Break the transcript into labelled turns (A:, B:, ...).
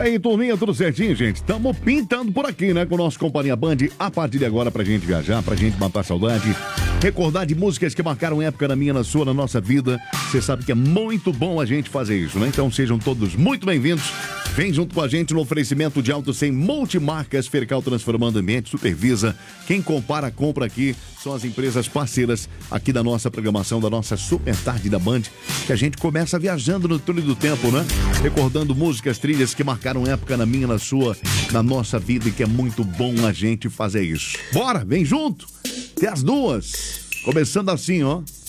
A: aí, turminha, tudo certinho, gente? Estamos pintando por aqui, né? Com o nosso Companhia Band. A partir de agora, pra gente viajar, pra gente matar saudade, recordar de músicas que marcaram época na minha, na sua, na nossa vida. Você sabe que é muito bom a gente fazer isso, né? Então sejam todos muito bem-vindos. Vem junto com a gente no oferecimento de Auto 100 Multimarcas, Fercal Transformando Ambiente, Supervisa. Quem compara, compra aqui. São as empresas parceiras aqui da nossa programação, da nossa Super Tarde da Band, que a gente começa viajando no túnel do tempo, né? Recordando músicas, trilhas que marcaram época na minha, na sua, na nossa vida, e que é muito bom a gente fazer isso. Bora, vem junto! Até as 2. Começando assim, ó.